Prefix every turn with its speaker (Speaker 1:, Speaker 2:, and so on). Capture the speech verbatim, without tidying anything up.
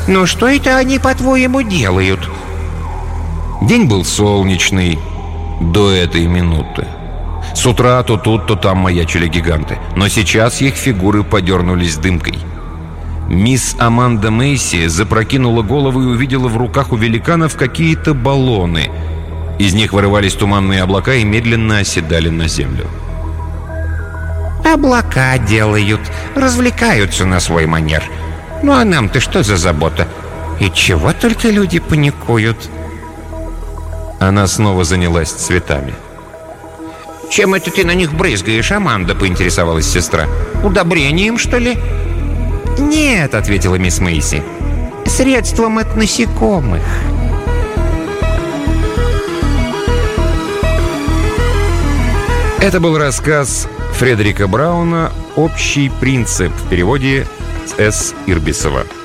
Speaker 1: Ну что это они, по-твоему, делают?
Speaker 2: День был солнечный до этой минуты. С утра то тут, то там маячили гиганты, но сейчас их фигуры подернулись дымкой. Мисс Аманда Мэйси запрокинула голову и увидела в руках у великанов какие-то баллоны. Из них вырывались туманные облака и медленно оседали на землю.
Speaker 1: Облака делают, развлекаются на свой манер. Ну а нам-то что за забота? И чего только люди паникуют?
Speaker 2: Она снова занялась цветами.
Speaker 1: «Чем это ты на них брызгаешь, Аманда?» — поинтересовалась сестра. «Удобрением, что ли?» «Нет», — ответила мисс Мэйси. «Средством от насекомых».
Speaker 2: Это был рассказ Фредерика Брауна «Общий принцип» в переводе с С. Ирбисова.